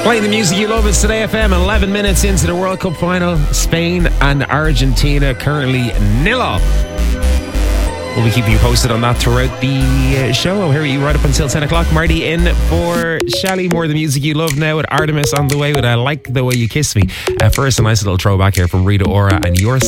Playing the music you love. It's Today FM, 11 minutes into the World Cup final. Spain and Argentina currently 0-0. We'll be keeping you posted on that throughout the show. I'll hear you right up until 10 o'clock. Marty in for Shally. More of the music you love now with Artemis on the way with I Like the Way You Kiss Me. First, a nice little throwback here from Rita Ora and Your